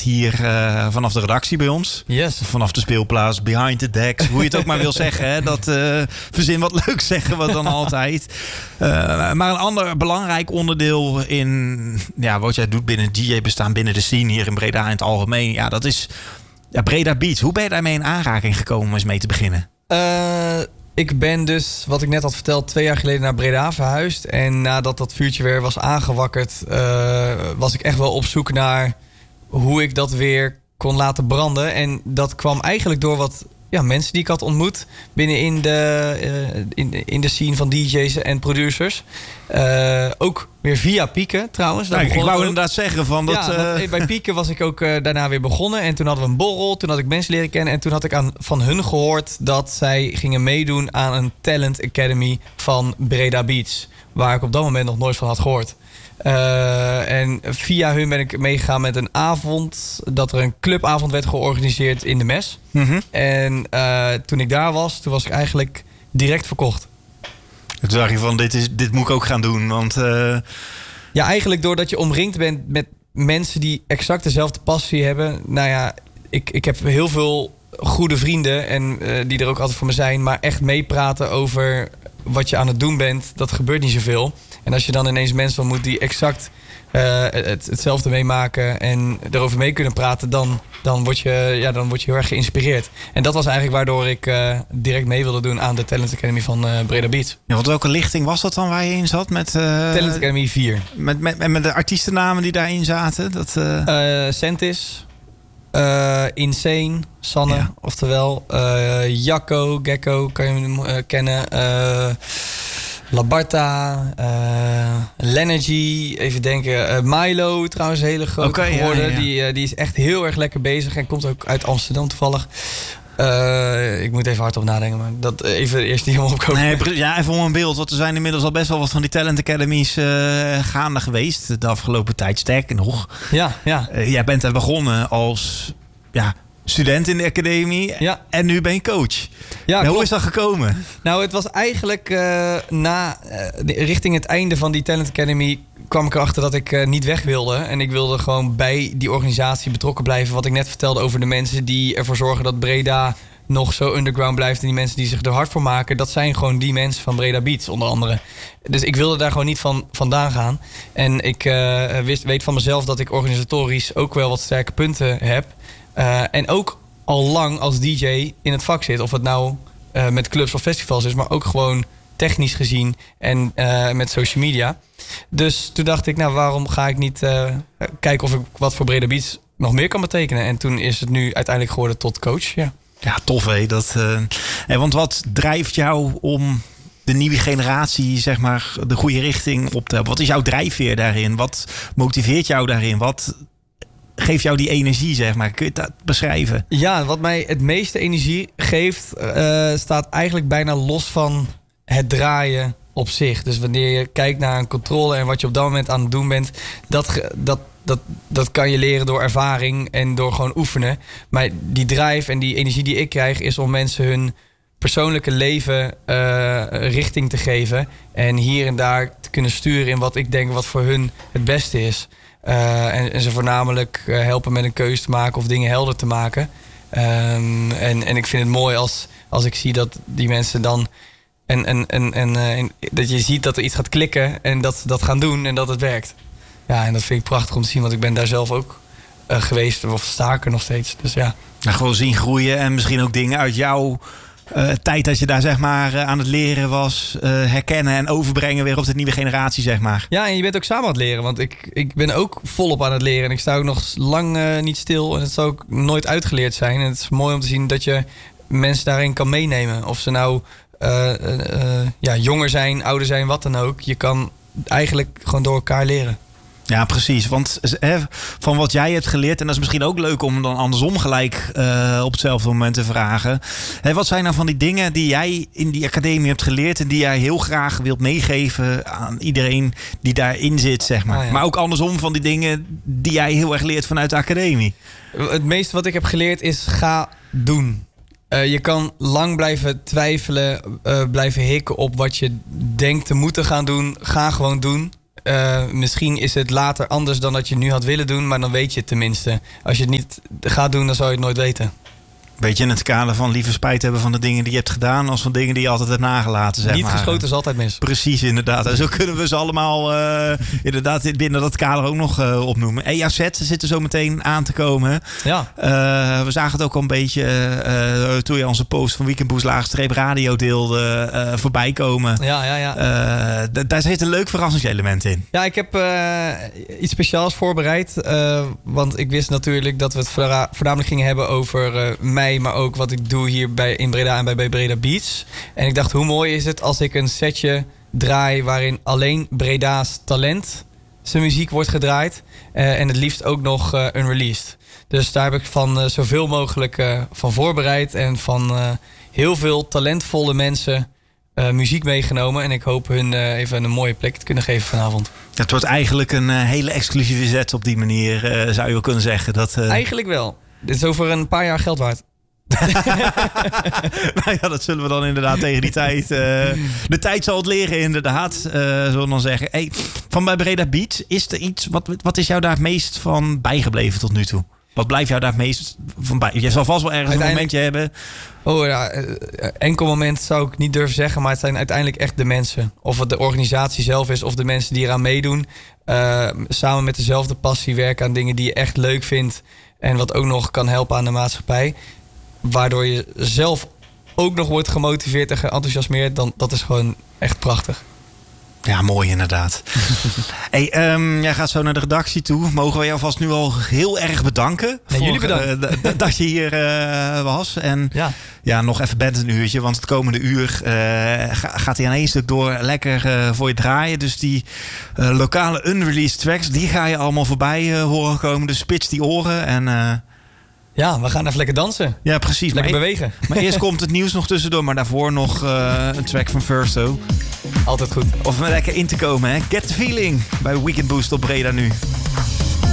hier vanaf de redactie bij ons. Yes. Vanaf de speelplaats, behind the decks. Hoe je het ook maar wil zeggen. Hè? Dat verzin wat leuks zeggen we dan altijd. Maar een ander belangrijk onderdeel in wat jij doet binnen DJ-bestaan, binnen de scene hier in Breda in het algemeen. Ja, dat is Breda Beats. Hoe ben je daarmee in aanraking gekomen om eens mee te beginnen? Ik ben dus, wat ik net had verteld, 2 jaar geleden naar Breda verhuisd. En nadat dat vuurtje weer was aangewakkerd, was ik echt wel op zoek naar hoe ik dat weer kon laten branden. En dat kwam eigenlijk door wat mensen die ik had ontmoet binnen in de scene van DJ's en producers. Ook weer via Pieke trouwens. Ik wou inderdaad zeggen van dat... Bij Pieke was ik ook daarna weer begonnen. En toen hadden we een borrel. Toen had ik mensen leren kennen. En toen had ik van hun gehoord dat zij gingen meedoen aan een Talent Academy van Breda Beats. Waar ik op dat moment nog nooit van had gehoord. En via hun ben ik meegegaan met een avond. Dat er een clubavond werd georganiseerd in de Mes. Mm-hmm. En toen ik daar was, toen was ik eigenlijk direct verkocht. Toen dacht je van, dit moet ik ook gaan doen. Want ja, eigenlijk doordat je omringd bent met mensen die exact dezelfde passie hebben. Nou ja, ik heb heel veel goede vrienden en die er ook altijd voor me zijn. Maar echt meepraten over wat je aan het doen bent, dat gebeurt niet zoveel. En als je dan ineens mensen ontmoet die exact hetzelfde meemaken en erover mee kunnen praten, dan word je heel erg geïnspireerd. En dat was eigenlijk waardoor ik direct mee wilde doen aan de Talent Academy van Breda Beats. Ja, want welke lichting was dat dan waar je in zat? Met Talent Academy 4. Met de artiestennamen die daarin zaten? Sentis, Insane, Sanne, oftewel Jacco, Gecko, kan je hem kennen. Labarta, Lenergy, even denken. Milo, trouwens, hele grote geworden. Ja. Die is echt heel erg lekker bezig en komt ook uit Amsterdam toevallig. Ik moet even hardop nadenken, maar dat even eerst die helemaal opkomen. Nee, even om een beeld. Want er zijn inmiddels al best wel wat van die Talent Academies gaande geweest. De afgelopen tijd, sterker nog. Ja. Jij bent er begonnen als student in de academie. Ja. En nu ben je coach. Ja, hoe is dat gekomen? Nou, het was eigenlijk richting het einde van die Talent Academy kwam ik erachter dat ik niet weg wilde. En ik wilde gewoon bij die organisatie betrokken blijven. Wat ik net vertelde over de mensen die ervoor zorgen dat Breda nog zo underground blijft. En die mensen die zich er hard voor maken, dat zijn gewoon die mensen van Breda Beats onder andere. Dus ik wilde daar gewoon niet vandaan gaan. En ik weet van mezelf dat ik organisatorisch ook wel wat sterke punten heb. En ook al lang als DJ in het vak zit. Of het nou met clubs of festivals is, maar ook gewoon technisch gezien en met social media. Dus toen dacht ik, waarom ga ik niet kijken of ik wat voor Breda Beats nog meer kan betekenen. En toen is het nu uiteindelijk geworden tot coach. Ja, tof hè. Want wat drijft jou om de nieuwe generatie, zeg maar, de goede richting op te hebben? Wat is jouw drijfveer daarin? Wat motiveert jou daarin? Wat geeft jou die energie, zeg maar? Kun je dat beschrijven? Ja, wat mij het meeste energie geeft, staat eigenlijk bijna los van het draaien op zich. Dus wanneer je kijkt naar een controle en wat je op dat moment aan het doen bent, dat kan je leren door ervaring en door gewoon oefenen. Maar die drive en die energie die ik krijg is om mensen hun persoonlijke leven richting te geven. En hier en daar te kunnen sturen in wat ik denk wat voor hun het beste is. En ze voornamelijk helpen met een keuze te maken of dingen helder te maken. En ik vind het mooi als ik zie dat die mensen dan en dat je ziet dat er iets gaat klikken en dat ze dat gaan doen en dat het werkt. Ja, en dat vind ik prachtig om te zien, want ik ben daar zelf ook geweest of sta er nog steeds. Dus ja. Gewoon zien groeien en misschien ook dingen uit jouw tijd dat je daar zeg maar aan het leren was, herkennen en overbrengen weer op de nieuwe generatie, zeg maar. Ja, en je bent ook samen aan het leren, want ik ben ook volop aan het leren en ik sta ook nog lang niet stil en het zal ook nooit uitgeleerd zijn. En het is mooi om te zien dat je mensen daarin kan meenemen. Of ze nou jonger zijn, ouder zijn, wat dan ook. Je kan eigenlijk gewoon door elkaar leren. Ja, precies. Want van wat jij hebt geleerd, en dat is misschien ook leuk om dan andersom gelijk op hetzelfde moment te vragen. Wat zijn nou van die dingen die jij in die academie hebt geleerd en die jij heel graag wilt meegeven aan iedereen die daarin zit, zeg maar. Ja. Maar ook andersom van die dingen die jij heel erg leert vanuit de academie. Het meeste wat ik heb geleerd is ga doen. Je kan lang blijven twijfelen, blijven hikken op wat je denkt te moeten gaan doen. Ga gewoon doen. Misschien is het later anders dan dat je nu had willen doen, maar dan weet je het tenminste. Als je het niet gaat doen, dan zou je het nooit weten. Beetje in het kader van liever spijt hebben van de dingen die je hebt gedaan, als van dingen die je altijd hebt nagelaten. Zeg niet maar. geschoten is altijd mis. Precies, inderdaad. En zo kunnen we ze allemaal inderdaad binnen dat kader ook nog opnoemen. EAZ zit er zo meteen aan te komen. Ja. We zagen het ook al een beetje toen je onze post van Weekend Boost _radio deelde voorbij komen. Ja. Daar zit een leuk verrassingselement in. Ja, ik heb iets speciaals voorbereid. Want ik wist natuurlijk dat we het voornamelijk gingen hebben over mij, maar ook wat ik doe hier in Breda en bij Breda Beats. En ik dacht, hoe mooi is het als ik een setje draai waarin alleen Breda's talent zijn muziek wordt gedraaid. En het liefst ook nog unreleased. Dus daar heb ik van zoveel mogelijk van voorbereid. En van heel veel talentvolle mensen muziek meegenomen. En ik hoop hun even een mooie plek te kunnen geven vanavond. Het wordt eigenlijk een hele exclusieve set op die manier, zou je wel kunnen zeggen. Eigenlijk wel. Dit is over een paar jaar geld waard. Nou ja, dat zullen we dan inderdaad tegen die tijd. De tijd zal het leren, inderdaad. Zullen we dan zeggen. Hey, van bij Breda Beats, is er iets. Wat is jou daar het meest van bijgebleven tot nu toe? Wat blijft jou daar het meest van bij? Je zal vast wel ergens een momentje hebben. Oh ja, enkel moment zou ik niet durven zeggen, maar het zijn uiteindelijk echt de mensen. Of het de organisatie zelf is, of de mensen die eraan meedoen. Samen met dezelfde passie werken aan dingen die je echt leuk vindt. En wat ook nog kan helpen aan de maatschappij. Waardoor je zelf ook nog wordt gemotiveerd en geenthousiasmeerd. Dan, dat is gewoon echt prachtig. Ja, mooi inderdaad. Hey, jij gaat zo naar de redactie toe. Mogen we jou vast nu al heel erg bedanken. Nee, jullie bedankt. Dat je hier was. En ja, nog even bent een uurtje. Want het komende uur gaat hij aan één stuk door lekker voor je draaien. Dus die lokale unreleased tracks, die ga je allemaal voorbij horen komen. Dus spits die oren en... Ja, we gaan even lekker dansen. Ja, precies. Lekker bewegen. Maar eerst komt het nieuws nog tussendoor. Maar daarvoor nog een track van Versto. Altijd goed. Of lekker in te komen, hè. Get the feeling bij Weekend Boost op Breda nu.